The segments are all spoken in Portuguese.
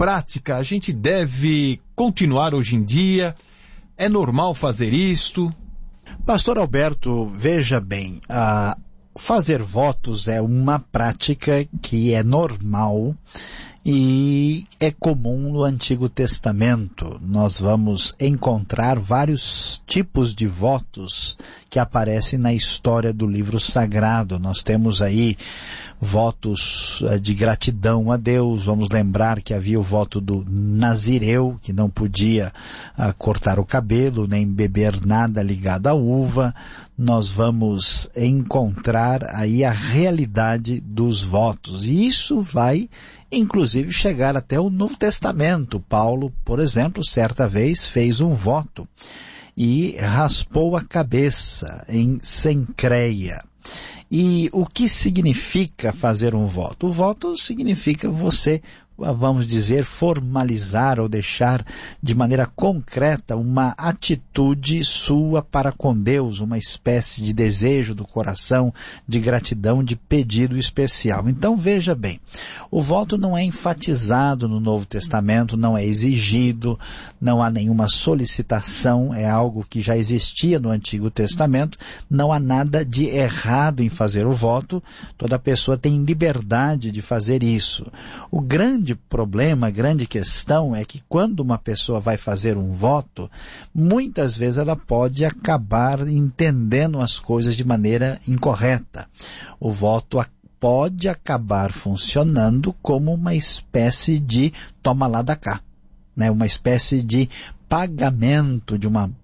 prática, a gente deve continuar hoje em dia? É normal fazer isto? Pastor Alberto, veja bem, fazer votos é uma prática que é normal e é comum no Antigo Testamento. Nós vamos encontrar vários tipos de votos que aparecem na história do livro sagrado. Nós temos aí votos de gratidão a Deus. Vamos lembrar que havia o voto do Nazireu, que não podia cortar o cabelo, nem beber nada ligado à uva. Nós vamos encontrar aí a realidade dos votos. E isso vai, inclusive, chegar até o Novo Testamento. Paulo, por exemplo, certa vez fez um voto e raspou a cabeça em Cencreia. E o que significa fazer um voto? O voto significa você, vamos dizer, formalizar ou deixar de maneira concreta uma atitude sua para com Deus, uma espécie de desejo do coração, de gratidão, de pedido especial. Então veja bem, o voto não é enfatizado no Novo Testamento, não é exigido, não há nenhuma solicitação, é algo que já existia no Antigo Testamento, não há nada de errado em fazer o voto, toda pessoa tem liberdade de fazer isso. O grande problema, a grande questão é que quando uma pessoa vai fazer um voto, muitas vezes ela pode acabar entendendo as coisas de maneira incorreta. O voto pode acabar funcionando como uma espécie de toma lá da cá, né? Uma espécie de pagamento de uma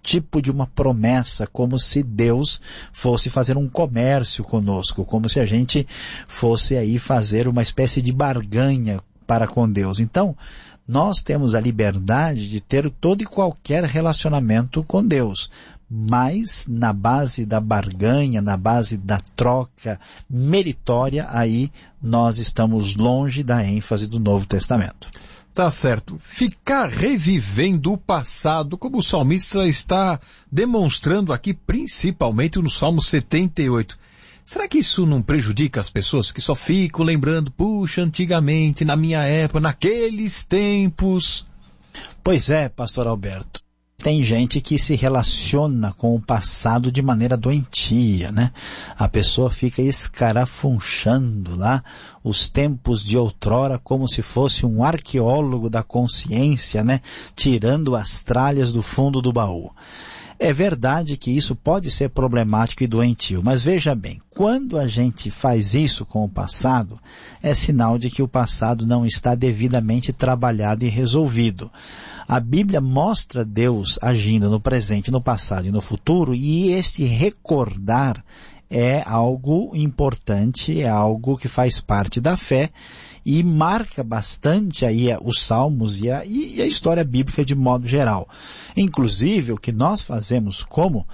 promessa, como se Deus fosse fazer um comércio conosco, como se a gente fosse aí fazer uma espécie de barganha para com Deus. Então, nós temos a liberdade de ter todo e qualquer relacionamento com Deus, mas na base da barganha, na base da troca meritória, aí nós estamos longe da ênfase do Novo Testamento. Tá certo. Ficar revivendo o passado, como o salmista está demonstrando aqui, principalmente no Salmo 78. Será que isso não prejudica as pessoas que só ficam lembrando, puxa, antigamente, na minha época, naqueles tempos? Pois é, pastor Alberto. Tem gente que se relaciona com o passado de maneira doentia, né? A pessoa fica escarafunchando lá os tempos de outrora como se fosse um arqueólogo da consciência, né? Tirando as tralhas do fundo do baú. É verdade que isso pode ser problemático e doentio, mas veja bem, quando a gente faz isso com o passado, é sinal de que o passado não está devidamente trabalhado e resolvido. A Bíblia mostra Deus agindo no presente, no passado e no futuro, e este recordar é algo importante, é algo que faz parte da fé e marca bastante aí os salmos e a história bíblica de modo geral. Inclusive, o que nós fazemos como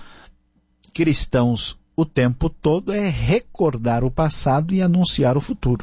cristãos o tempo todo é recordar o passado e anunciar o futuro.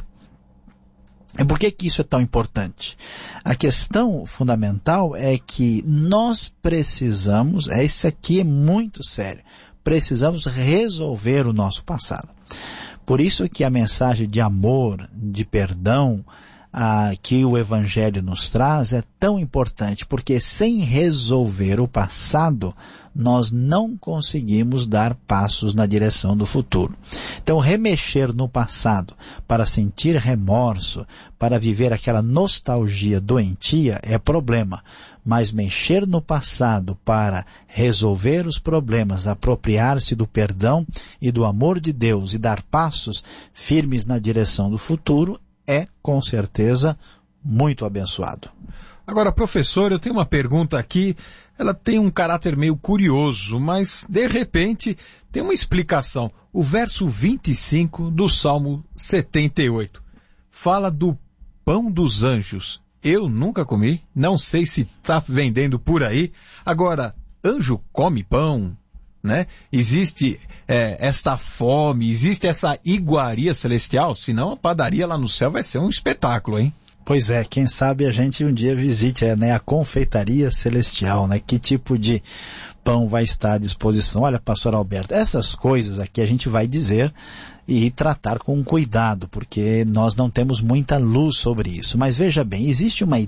E por que isso é tão importante? A questão fundamental é que nós precisamos, isso aqui é muito sério, precisamos resolver o nosso passado. Por isso que a mensagem de amor, de perdão, que o Evangelho nos traz é tão importante, porque sem resolver o passado, nós não conseguimos dar passos na direção do futuro. Então, remexer no passado para sentir remorso, para viver aquela nostalgia doentia é problema. Mas mexer no passado para resolver os problemas, apropriar-se do perdão e do amor de Deus e dar passos firmes na direção do futuro é, com certeza, muito abençoado. Agora, professor, eu tenho uma pergunta aqui, ela tem um caráter meio curioso, mas, de repente, tem uma explicação. O verso 25 do Salmo 78 fala do pão dos anjos. Eu nunca comi, não sei se está vendendo por aí. Agora, anjo come pão, né? Existe esta fome, existe essa iguaria celestial, senão a padaria lá no céu vai ser um espetáculo, hein? Pois é, quem sabe a gente um dia visite a confeitaria celestial, né? Que tipo de pão vai estar à disposição? Olha, pastor Alberto, essas coisas aqui a gente vai dizer e tratar com cuidado, porque nós não temos muita luz sobre isso. Mas veja bem, existe uma